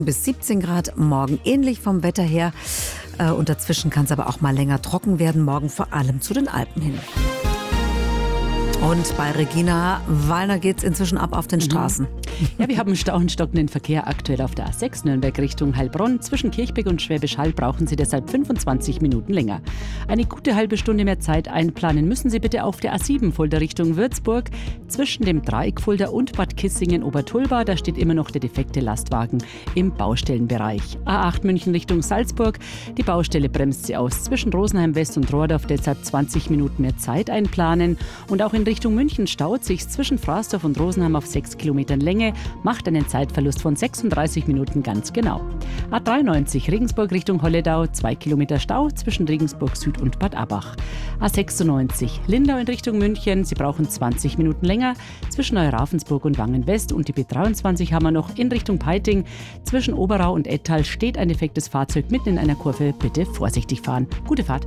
Bis 17 Grad, morgen ähnlich vom Wetter her. Und dazwischen kann es aber auch mal länger trocken werden, morgen vor allem zu den Alpen hin. Und bei Regina Wallner geht es inzwischen ab auf den Straßen. Ja, wir haben Stau und stockenden Verkehr aktuell auf der A6 Nürnberg Richtung Heilbronn. Zwischen Kirchberg und Schwäbisch Hall brauchen Sie deshalb 25 Minuten länger. Eine gute halbe Stunde mehr Zeit einplanen müssen Sie bitte auf der A7 Fulda Richtung Würzburg. Zwischen dem Dreieck Fulda und Bad Kissingen-Obertulba, da steht immer noch der defekte Lastwagen im Baustellenbereich. A8 München Richtung Salzburg. Die Baustelle bremst sie aus. Zwischen Rosenheim West und Rohrdorf deshalb 20 Minuten mehr Zeit einplanen. Und auch in Richtung München staut sich zwischen Fraßdorf und Rosenheim auf 6 Kilometern Länge, macht einen Zeitverlust von 36 Minuten ganz genau. A93 Regensburg Richtung Holledau, 2 Kilometer Stau zwischen Regensburg Süd und Bad Abbach. A96 Lindau in Richtung München, Sie brauchen 20 Minuten länger zwischen Neu-Ravensburg und Wangen West. Und die B23 haben wir noch in Richtung Peiting. Zwischen Oberau und Ettal steht ein defektes Fahrzeug mitten in einer Kurve. Bitte vorsichtig fahren. Gute Fahrt.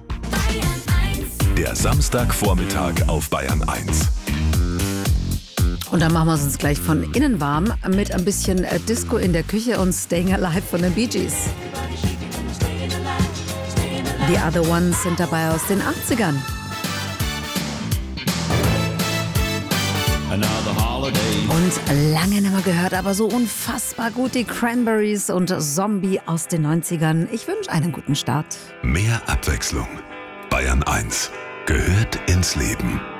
Der Samstagvormittag auf Bayern 1. Und dann machen wir es uns gleich von innen warm mit ein bisschen Disco in der Küche und Staying Alive von den Bee Gees. The Other Ones sind dabei aus den 80ern. Und lange nicht mehr gehört, aber so unfassbar gut die Cranberries und Zombie aus den 90ern. Ich wünsche einen guten Start. Mehr Abwechslung. Bayern 1 gehört ins Leben.